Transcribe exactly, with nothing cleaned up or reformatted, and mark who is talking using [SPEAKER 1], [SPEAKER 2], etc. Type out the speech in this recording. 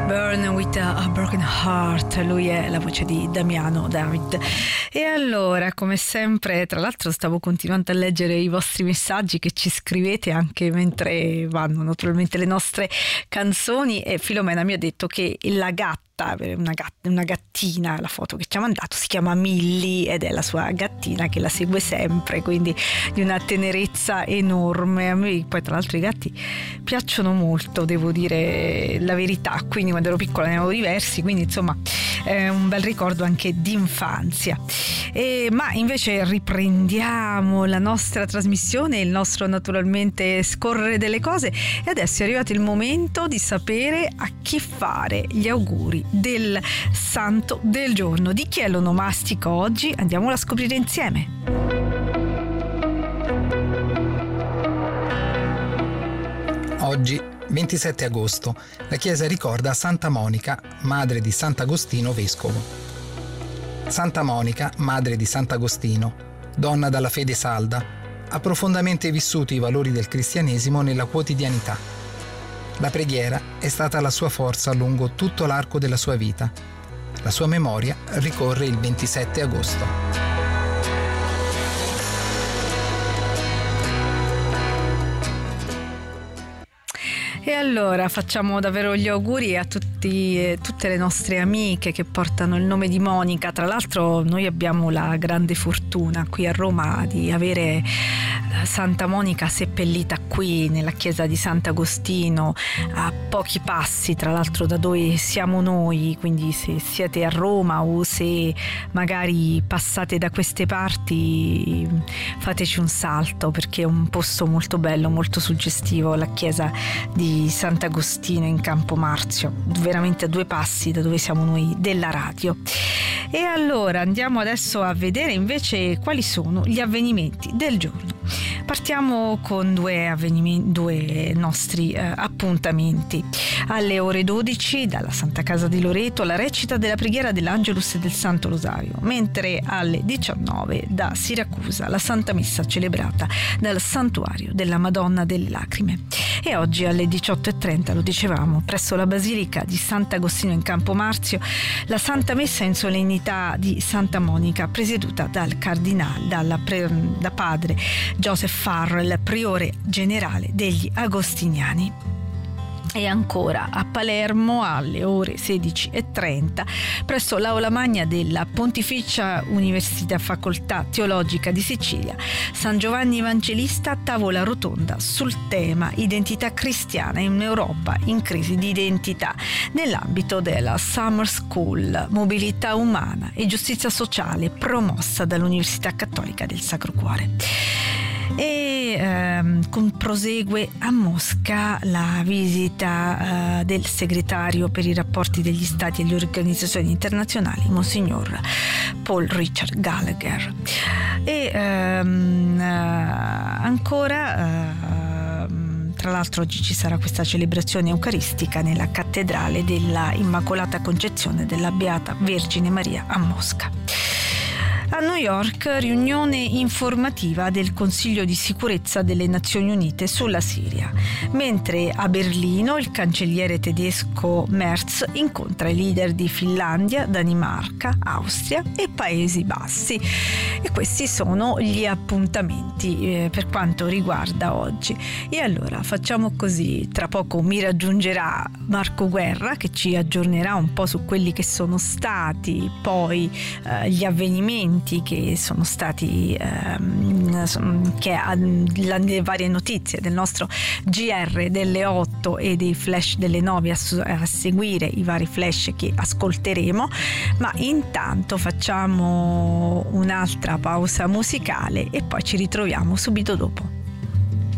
[SPEAKER 1] Burn with a Broken Heart, lui è la voce di Damiano David. E allora, come sempre, tra l'altro stavo continuando a leggere i vostri messaggi che ci scrivete anche mentre vanno naturalmente le nostre canzoni, e Filomena mi ha detto che la gatta, una, gatta, una gattina, la foto che ci ha mandato si chiama Millie ed è la sua gattina che la segue sempre, quindi di una tenerezza enorme. A me poi tra l'altro i gatti piacciono molto, devo dire la verità, quindi quando ero piccola ne avevo diversi, quindi insomma è un bel ricordo anche di infanzia. E, ma invece riprendiamo la nostra trasmissione, il nostro naturalmente scorrere delle cose, e adesso è arrivato il momento di sapere a chi fare gli auguri del santo del giorno. Di chi è l'onomastico oggi? Andiamolo a scoprire insieme.
[SPEAKER 2] Oggi, ventisette agosto, la Chiesa ricorda Santa Monica, madre di Sant'Agostino vescovo. Santa Monica, madre di Sant'Agostino, donna dalla fede salda, ha profondamente vissuto i valori del cristianesimo nella quotidianità. La preghiera è stata la sua forza lungo tutto l'arco della sua vita. La sua memoria ricorre il ventisette agosto.
[SPEAKER 1] E allora facciamo davvero gli auguri a tutti, eh, tutte le nostre amiche che portano il nome di Monica. Tra l'altro noi abbiamo la grande fortuna qui a Roma di avere Santa Monica seppellita qui nella chiesa di Sant'Agostino, a pochi passi tra l'altro da dove siamo noi, quindi se siete a Roma o se magari passate da queste parti fateci un salto, perché è un posto molto bello, molto suggestivo, la chiesa di Sant'Agostino in Campo Marzio, veramente a due passi da dove siamo noi della radio. E allora andiamo adesso a vedere invece quali sono gli avvenimenti del giorno. Partiamo con due avvenimenti, due nostri eh, appuntamenti. Alle ore dodici dalla Santa Casa di Loreto la recita della preghiera dell'Angelus e del Santo Rosario, mentre alle diciannove da Siracusa la Santa Messa celebrata dal Santuario della Madonna delle Lacrime. E oggi alle diciotto e trenta, lo dicevamo, presso la Basilica di Sant'Agostino in Campo Marzio, la Santa Messa in solennità di Santa Monica, presieduta dal cardinale, dalla pre, da padre Joseph Farrell, priore generale degli Agostiniani. E ancora a Palermo alle ore sedici e trenta presso l'Aula Magna della Pontificia Università Facoltà Teologica di Sicilia, San Giovanni Evangelista, tavola rotonda sul tema identità cristiana in un'Europa in crisi di identità, nell'ambito della Summer School Mobilità Umana e Giustizia Sociale, promossa dall'Università Cattolica del Sacro Cuore. E ehm, con prosegue a Mosca la visita eh, del segretario per i rapporti degli stati e le organizzazioni internazionali, Monsignor Paul Richard Gallagher. E ehm, eh, ancora eh, tra l'altro oggi ci sarà questa celebrazione eucaristica nella cattedrale della Immacolata Concezione della Beata Vergine Maria a Mosca. A New York, riunione informativa del Consiglio di sicurezza delle Nazioni Unite sulla Siria, mentre a Berlino il cancelliere tedesco Merz incontra i leader di Finlandia, Danimarca, Austria e Paesi Bassi. E questi sono gli appuntamenti eh, per quanto riguarda oggi. E allora facciamo così, tra poco mi raggiungerà Marco Guerra che ci aggiornerà un po' su quelli che sono stati poi eh, gli avvenimenti che sono stati ehm, che ha le varie notizie del nostro G R delle otto e dei flash delle nove a, a seguire, i vari flash che ascolteremo, ma intanto facciamo un'altra pausa musicale e poi ci ritroviamo subito dopo.